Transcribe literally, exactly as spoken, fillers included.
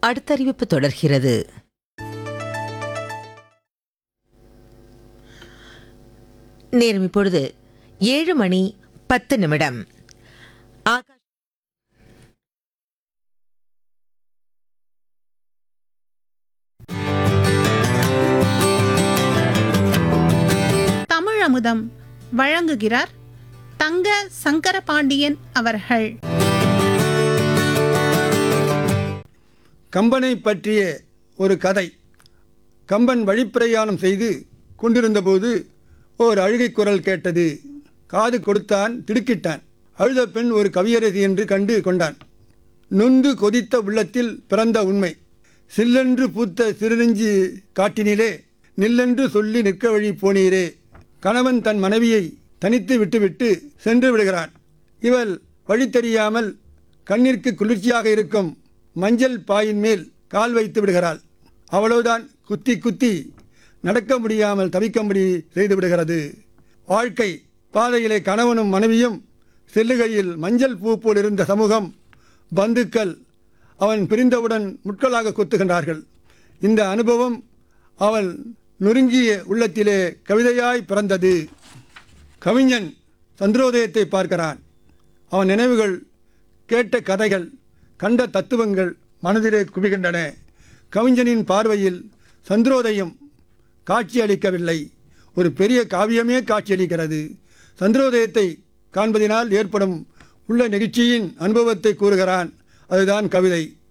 அடுத்த அறிவிப்பு தொடர்கிறது. நேரம் இப்பொழுது ஏழு மணி பத்து நிமிடம். ஆகா- தமிழமுதம் வழங்குகிறார் தங்க சங்கரபாண்டியன் அவர்கள். கம்பனை பற்றிய ஒரு கதை. கம்பன் வழிப்பிரயாணம் செய்து கொண்டிருந்தபோது ஓர் அழுகை குரல் கேட்டது. காது கொடுத்தான், திடுக்கிட்டான். அழுத பெண் ஒரு கவியரசி என்று கண்டு கொண்டான். நொந்து கொதித்த உள்ளத்தில் பிறந்த உண்மை. சில்லென்று பூத்த சிறுநெஞ்சு காட்டினிலே நில்லென்று சொல்லி நிற்க வழி போனீரே. கணவன் தன் மனைவியை தனித்து விட்டுவிட்டு சென்று விடுகிறான். இவள் வழி தெரியாமல் கண்ணிற்கு குளிர்ச்சியாக இருக்கும் மஞ்சள் பாயின் மேல் கால் வைத்து விடுகிறாள். அவ்வளவுதான், குத்தி குத்தி நடக்க முடியாமல் தவிக்கும்படி செய்து விடுகிறது. வாழ்க்கை பாதையிலே கணவனும் மனைவியும் செல்லுகையில் மஞ்சள் பூ போல் இருந்த சமூகம், பந்துக்கள் அவன் பிரிந்தவுடன் முட்களாக கொத்துகின்றார்கள். இந்த அனுபவம் அவன் நொறுங்கிய உள்ளத்திலே கவிதையாய் பிறந்தது. கவிஞன் சந்திரோதயத்தை பார்க்கிறான். அவன் நினைவுகள், கேட்ட கதைகள், கண்ட தத்துவங்கள் மனதிலே குவிகின்றன. கவிஞனின் பார்வையில் சந்திரோதயம் காட்சியளிக்கவில்லை, ஒரு பெரிய காவியமே காட்சியளிக்கிறது. சந்திரோதயத்தை காண்பதினால் ஏற்படும் உள்ள நெகிழ்ச்சியின் அனுபவத்தை கூறுகிறான். அதுதான் கவிதை.